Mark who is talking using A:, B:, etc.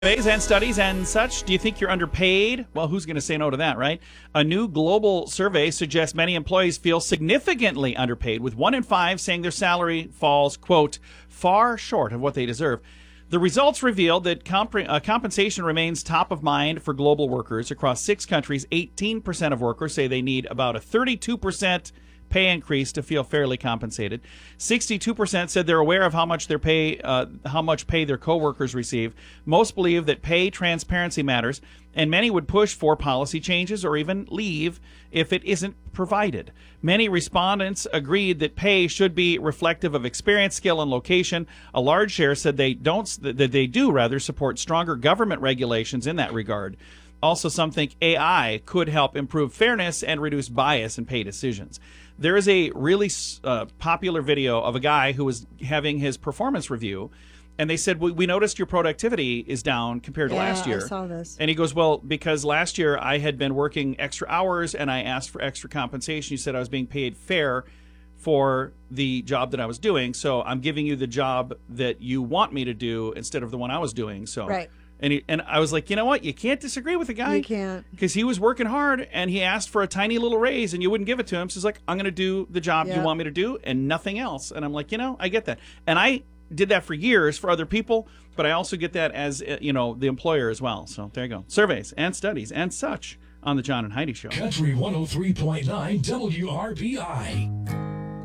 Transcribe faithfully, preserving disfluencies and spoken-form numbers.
A: Surveys and studies and such. Do you think you're underpaid? Well, who's going to say no to that, right? A new global survey suggests many employees feel significantly underpaid, with one in five saying their salary falls, quote, far short of what they deserve. The results revealed that comp- uh, compensation remains top of mind for global workers. Across six countries, eighteen percent of workers say they need about a thirty-two percent pay increase to feel fairly compensated. sixty-two percent said they're aware of how much their pay, uh, how much pay their coworkers receive. Most believe that pay transparency matters, and many would push for policy changes or even leave if it isn't provided. Many respondents agreed that pay should be reflective of experience, skill, and location. A large share said they don't, that they do rather support stronger government regulations in that regard. Also, some think A I could help improve fairness and reduce bias in pay decisions. There is a really uh, popular video of a guy who was having his performance review, and they said, we, we noticed your productivity is down compared to
B: yeah,
A: last year.
B: I saw this.
A: And he goes, well, because last year I had been working extra hours and I asked for extra compensation. You said I was being paid fair for the job that I was doing, so I'm giving you the job that you want me to do instead of the one I was doing. So.
B: Right.
A: And he, and I was like, you know what? You can't disagree with the guy.
B: You can't.
A: Because he was working hard, and he asked for a tiny little raise, and you wouldn't give it to him. So he's like, I'm going to do the job
B: Yep.
A: you want me to do and nothing else. And I'm like, you know, I get that. And I did that for years for other people, but I also get that as, uh, you know, the employer as well. So there you go. Surveys and studies and such on the John and Heidi Show.
C: Country one oh three point nine W R B I.